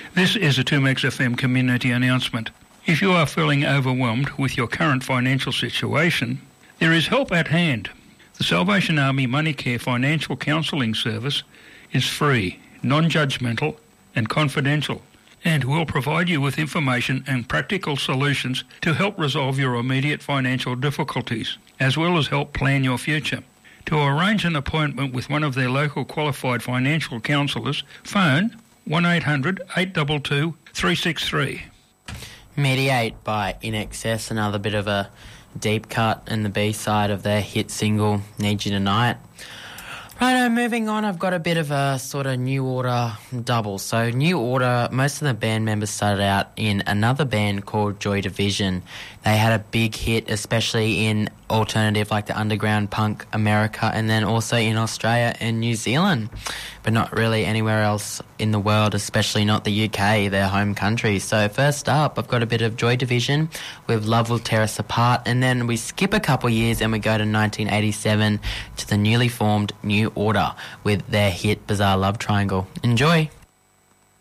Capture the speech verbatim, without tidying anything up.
This is a two Max F M community announcement. If you are feeling overwhelmed with your current financial situation, there is help at hand. The Salvation Army MoneyCare Financial Counselling Service is free, non-judgmental and confidential, and will provide you with information and practical solutions to help resolve your immediate financial difficulties, as well as help plan your future. To arrange an appointment with one of their local qualified financial counsellors, phone one eight hundred eight two two three six three. Mediate by I N X S, another bit of a deep cut and the B-side of their hit single, Need You Tonight. Righto, moving on, I've got a bit of a sort of New Order double. So New Order, most of the band members started out in another band called Joy Division. They had a big hit, especially in alternative like the underground punk America, and then also in Australia and New Zealand, but not really anywhere else in the world, especially not the U K, their home country. So first up, I've got a bit of Joy Division with Love Will Tear Us Apart, and then we skip a couple years and we go to nineteen eighty-seven to the newly formed New Order with their hit Bizarre Love Triangle. Enjoy.